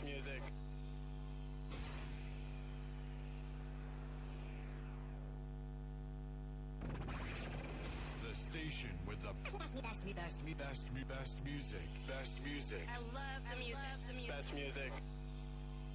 best music. The station with the best music. Best music. I love the music. Best music.